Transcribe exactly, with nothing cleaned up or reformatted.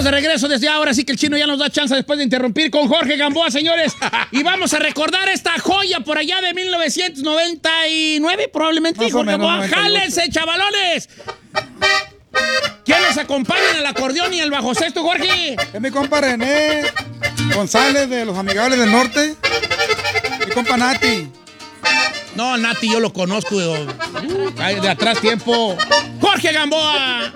Estamos de regreso desde ahora, así que el chino ya nos da chance después de interrumpir con Jorge Gamboa, señores. Y vamos a recordar esta joya por allá de mil novecientos noventa y nueve, probablemente. Más o Jorge menos, Gamboa, ¡jálense, chavalones! ¿Quién nos acompaña en el acordeón y el bajo sexto, Jorge? Es mi compa René González de Los Amigables del Norte. Mi compa Nati. No, Nati, yo lo conozco de, de atrás tiempo. Jorge Gamboa.